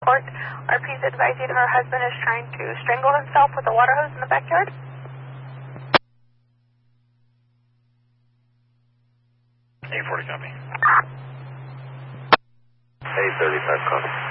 report. RP's advising her husband is trying to strangle himself with a water hose in the backyard. 840 copy. 835 copy.